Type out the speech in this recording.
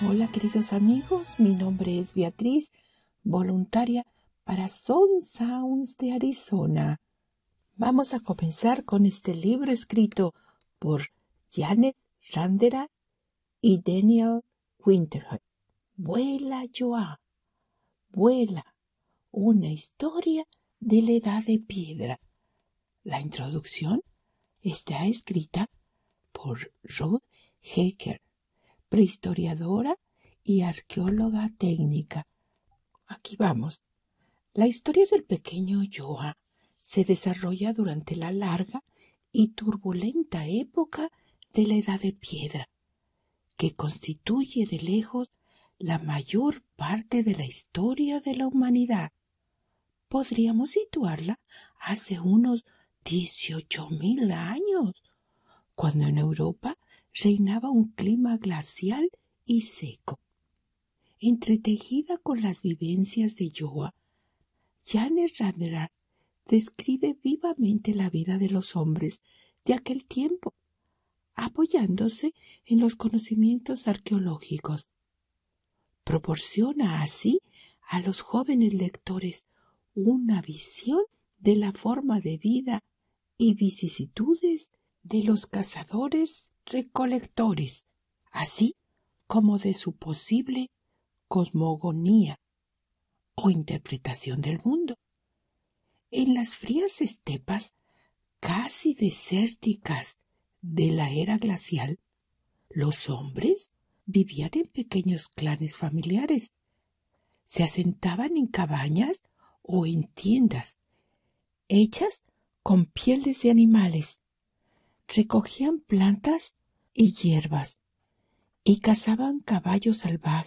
Hola queridos amigos, mi nombre es Beatriz, voluntaria para Sound Sounds de Arizona. Vamos a comenzar con este libro escrito por Janet Randera y Daniel Winterhut. Vuela, Joa, vuela, una historia de la Edad de Piedra. La introducción está escrita por Ruth Hecker, prehistoriadora y arqueóloga técnica. Aquí vamos. La historia del pequeño Joa se desarrolla durante la larga y turbulenta época de la Edad de Piedra, que constituye de lejos la mayor parte de la historia de la humanidad. Podríamos situarla hace unos 18.000 años, cuando en Europa reinaba un clima glacial y seco. Entretejida con las vivencias de Joa, Janet Randera describe vivamente la vida de los hombres de aquel tiempo, apoyándose en los conocimientos arqueológicos. Proporciona así a los jóvenes lectores una visión de la forma de vida y vicisitudes de los cazadores-recolectores, así como de su posible cosmogonía o interpretación del mundo. En las frías estepas casi desérticas de la era glacial, los hombres vivían en pequeños clanes familiares. Se asentaban en cabañas o en tiendas hechas con pieles de animales. Recogían plantas y hierbas y cazaban caballos salvajes